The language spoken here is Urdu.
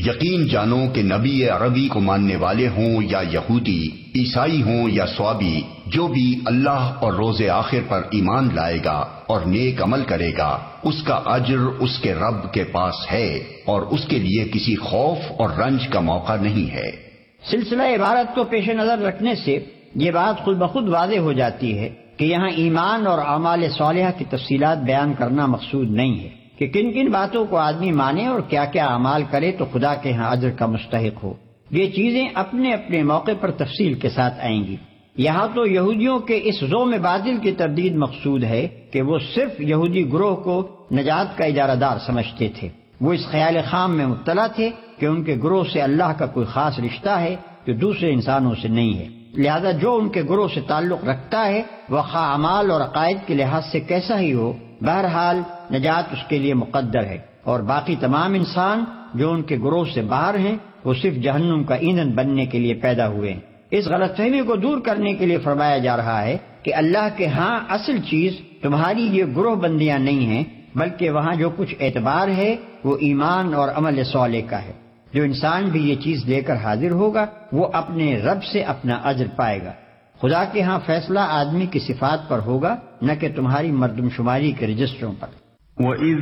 یقین جانو کہ نبی عربی کو ماننے والے ہوں یا یہودی، عیسائی ہوں یا صوابی، جو بھی اللہ اور روز آخر پر ایمان لائے گا اور نیک عمل کرے گا، اس کا اجر اس کے رب کے پاس ہے، اور اس کے لیے کسی خوف اور رنج کا موقع نہیں ہے۔ سلسلہ عبارت کو پیش نظر رکھنے سے یہ بات خود بخود واضح ہو جاتی ہے کہ یہاں ایمان اور اعمال صالحہ کی تفصیلات بیان کرنا مقصود نہیں ہے کہ کن کن باتوں کو آدمی مانے اور کیا کیا اعمال کرے تو خدا کے ہاں اجر کا مستحق ہو۔ یہ چیزیں اپنے اپنے موقع پر تفصیل کے ساتھ آئیں گی۔ یہاں تو یہودیوں کے اس ذوم باطل کی تردید مقصود ہے کہ وہ صرف یہودی گروہ کو نجات کا اجارہ دار سمجھتے تھے۔ وہ اس خیال خام میں مبتلا تھے کہ ان کے گروہ سے اللہ کا کوئی خاص رشتہ ہے جو دوسرے انسانوں سے نہیں ہے، لہذا جو ان کے گروہ سے تعلق رکھتا ہے وہ خواہ اعمال اور عقائد کے لحاظ سے کیسا ہی ہو، بہرحال نجات اس کے لیے مقدر ہے، اور باقی تمام انسان جو ان کے گروہ سے باہر ہیں وہ صرف جہنم کا ایندھن بننے کے لیے پیدا ہوئے ہیں۔ اس غلط فہمی کو دور کرنے کے لیے فرمایا جا رہا ہے کہ اللہ کے ہاں اصل چیز تمہاری یہ گروہ بندیاں نہیں ہیں، بلکہ وہاں جو کچھ اعتبار ہے وہ ایمان اور عمل صالح کا ہے۔ جو انسان بھی یہ چیز لے کر حاضر ہوگا وہ اپنے رب سے اپنا اجر پائے گا۔ خدا کے ہاں فیصلہ آدمی کی صفات پر ہوگا، نہ کہ تمہاری مردم شماری کے رجسٹروں پر۔ وَإِذْ